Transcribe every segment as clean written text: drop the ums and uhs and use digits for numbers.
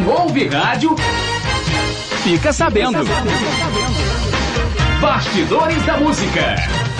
Quem ouve rádio fica sabendo. Bastidores da Música.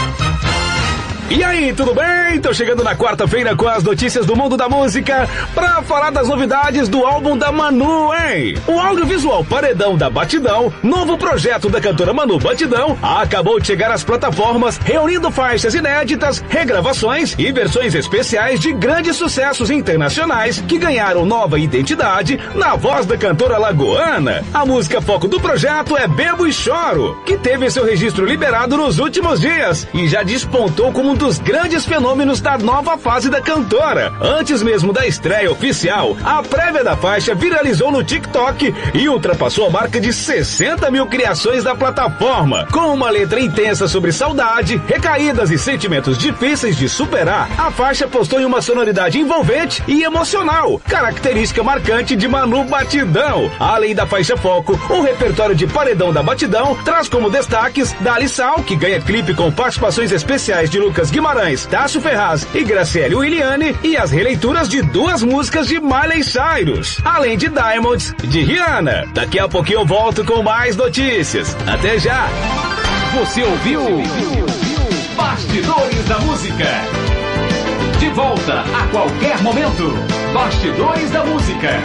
E aí, tudo bem? Tô chegando na quarta-feira com as notícias do mundo da música pra falar das novidades do álbum da Manu, hein? O audiovisual Paredão da Batidão, novo projeto da cantora Manu Batidão, acabou de chegar às plataformas, reunindo faixas inéditas, regravações e versões especiais de grandes sucessos internacionais que ganharam nova identidade na voz da cantora lagoana. A música foco do projeto é Bebo e Choro, que teve seu registro liberado nos últimos dias e já despontou como um dos grandes fenômenos da nova fase da cantora. Antes mesmo da estreia oficial, a prévia da faixa viralizou no TikTok e ultrapassou a marca de 60 mil criações da plataforma. Com uma letra intensa sobre saudade, recaídas e sentimentos difíceis de superar, a faixa postou em uma sonoridade envolvente e emocional, característica marcante de Manu Batidão. Além da faixa foco, o repertório de Paredão da Batidão traz como destaques Dali Sal, que ganha clipe com participações especiais de Lucas Guimarães, Tássio Ferraz e Graciele Williane, e as releituras de duas músicas de Miley Cyrus, além de Diamonds, de Rihanna. Daqui a pouquinho eu volto com mais notícias. Até já! Você ouviu Bastidores da Música. De volta a qualquer momento. Bastidores da Música.